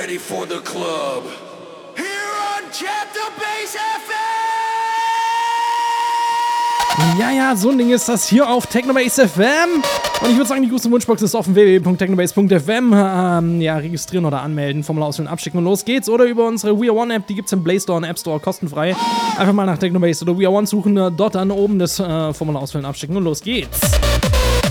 ready for the club. Here on Chapter Base FM! Ja, so ein Ding ist das hier auf Technobase FM. Und ich würde sagen, die große Wunschbox ist offen, www.technobase.fm. Registrieren oder anmelden, Formular ausfüllen, abschicken und los geht's. Oder über unsere We Are One App, die gibt's im Play Store und App Store kostenfrei. Einfach mal nach Technobase oder We Are One suchen, dort dann oben das Formular ausfüllen, abschicken und los geht's.